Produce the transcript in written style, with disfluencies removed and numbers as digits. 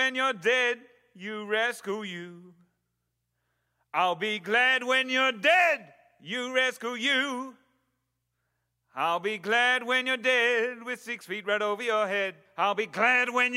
when you're dead, you rescue you. I'll be glad when you're dead, you rescue you. I'll be glad when you're dead with 6 feet right over your head. I'll be glad when